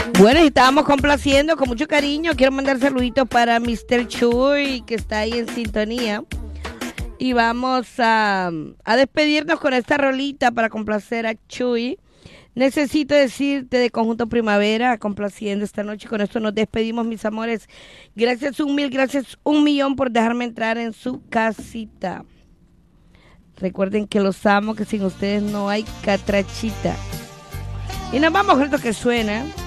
Bueno, y estábamos complaciendo con mucho cariño. Quiero mandar saluditos para Mr. Chuy, que está ahí en sintonía. Y vamos a despedirnos con esta rolita para complacer a Chuy. Necesito decirte de Conjunto Primavera, complaciendo esta noche. Con esto nos despedimos, mis amores. Gracias gracias 1.000.000 por dejarme entrar en su casita. Recuerden que los amo, que sin ustedes no hay catrachita. Y nos vamos con esto que suena.